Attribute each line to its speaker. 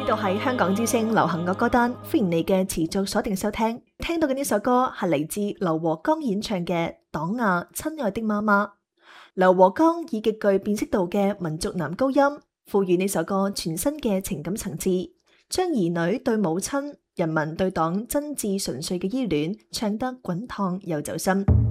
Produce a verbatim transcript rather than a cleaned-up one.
Speaker 1: 呢度係香港之聲流行樂歌單，歡迎你嘅持續鎖定收聽。聽到嘅呢首歌係嚟自劉和剛演唱嘅《黨啊，親愛的媽媽》。劉和剛以極具辨識度嘅民族男高音，賦予呢首歌全新嘅情感層次，將兒女對母親、人民對黨真摯純粹嘅依戀唱得滾燙又走心。